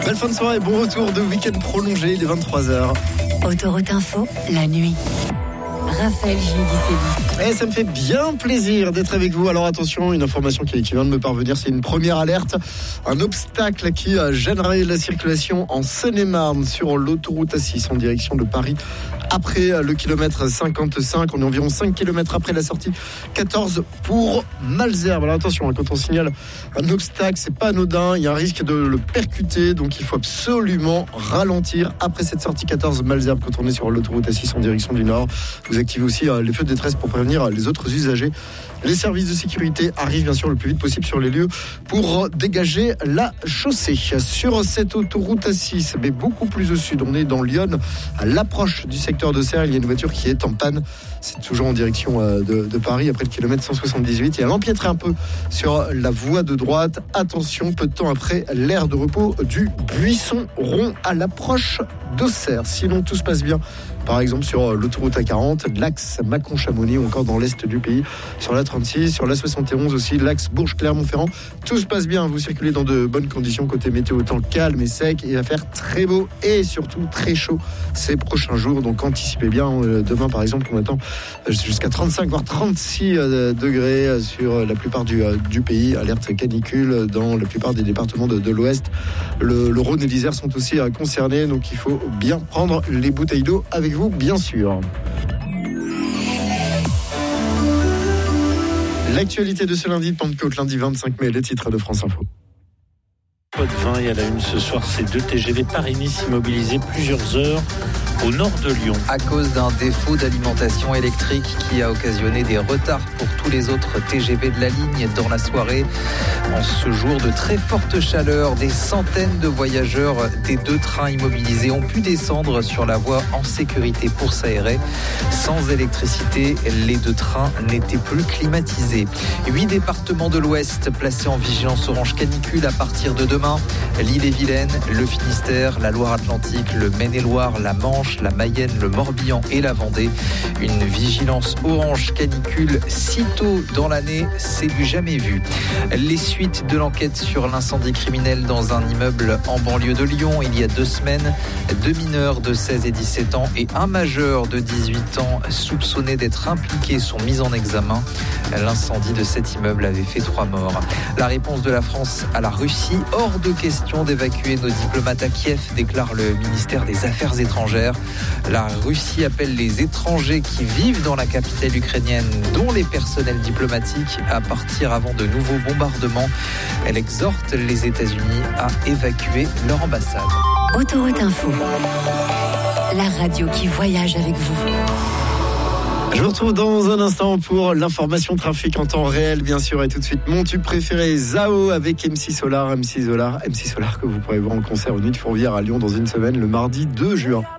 Belle fin de soirée, bon retour de week-end prolongé, il est 23h. Autoroute Info, la nuit. Raphaël Giudicelli. Et ça me fait bien plaisir d'être avec vous. Alors attention, une information qui vient de me parvenir, c'est une première alerte. Un obstacle qui gênerait la circulation en Seine-et-Marne sur l'autoroute A6 en direction de Paris. Après le kilomètre 55, on est environ 5 km après la sortie 14 pour Malesherbes. Alors attention, quand on signale un obstacle, c'est pas anodin, il y a un risque de le percuter, donc il faut absolument ralentir après cette sortie 14 Malesherbes quand on est sur l'autoroute A6 en direction du Nord. Vous activez aussi les feux de détresse pour prévenir les autres usagers. Les services de sécurité arrivent bien sûr le plus vite possible sur les lieux pour dégager la chaussée. Sur cette autoroute A6, mais beaucoup plus au sud, on est dans Lyon, à l'approche du secteur de Serres, il y a une voiture qui est en panne. C'est toujours en direction de Paris, après le kilomètre 178. Et elle empiéterait un peu sur la voie de droite. Attention, peu de temps après l'aire de repos du Buisson Rond à l'approche d'Auxerre. Sinon, tout se passe bien. Par exemple, sur l'autoroute A40, l'axe Mâcon-Chamonix ou encore dans l'est du pays, sur la 36, sur la 71 aussi, l'axe Bourges-Clermont-Ferrand. Tout se passe bien, vous circulez dans de bonnes conditions. Côté météo, temps calme et sec, et il va faire très beau et surtout très chaud ces prochains jours. Donc anticipez bien. Demain, par exemple, on attend jusqu'à 35 voire 36 degrés sur la plupart du pays. Alerte canicule dans la plupart des départements de l'Ouest. Le Rhône et l'Isère sont aussi concernés, donc il faut bien prendre les bouteilles d'eau avec vous, bien sûr. L'actualité de ce lundi de Pentecôte, lundi 25 mai, les titres de France Info. Pas de vin et à la une ce soir, ces deux TGV Paris-Nice immobilisés plusieurs heures au nord de Lyon. À cause d'un défaut d'alimentation électrique qui a occasionné des retards pour tous les autres TGV de la ligne dans la soirée. En ce jour de très forte chaleur, des centaines de voyageurs des deux trains immobilisés ont pu descendre sur la voie en sécurité pour s'aérer. Sans électricité, les deux trains n'étaient plus climatisés. 8 départements de l'Ouest placés en vigilance orange canicule à partir de demain. L'Ille-et-Vilaine, le Finistère, la Loire-Atlantique, le Maine-et-Loire, la Manche, la Mayenne, le Morbihan et la Vendée. Une vigilance orange canicule si tôt dans l'année, c'est du jamais vu. Les suites de l'enquête sur l'incendie criminel dans un immeuble en banlieue de Lyon il y a 2 semaines. 2 mineurs de 16 et 17 ans et un majeur de 18 ans soupçonnés d'être impliqués sont mis en examen. L'incendie de cet immeuble avait fait 3 morts. La réponse de la France à la Russie, hors de question d'évacuer nos diplomates à Kiev, déclare le ministère des Affaires étrangères. La Russie appelle les étrangers qui vivent dans la capitale ukrainienne, dont les personnels diplomatiques, à partir avant de nouveaux bombardements. Elle exhorte les États-Unis à évacuer leur ambassade. Autoroute Info, la radio qui voyage avec vous. Je vous retrouve dans un instant pour l'information trafic en temps réel, bien sûr, et tout de suite mon tube préféré, Zao avec MC Solar que vous pourrez voir en concert aux Nuits de Fourvière à Lyon dans une semaine, le mardi 2 juin.